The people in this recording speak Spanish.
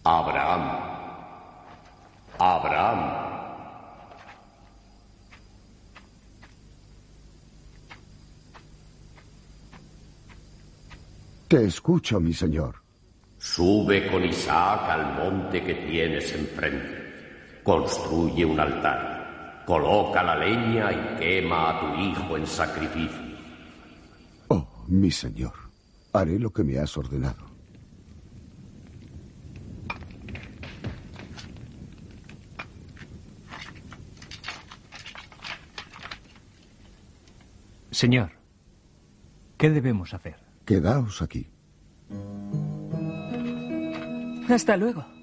Abraham. Abraham. Te escucho, mi señor. Sube con Isaac al monte que tienes enfrente. Construye un altar. Coloca la leña y quema a tu hijo en sacrificio. Oh, mi señor. Haré lo que me has ordenado. Señor, ¿qué debemos hacer? Quedaos aquí. Hasta luego.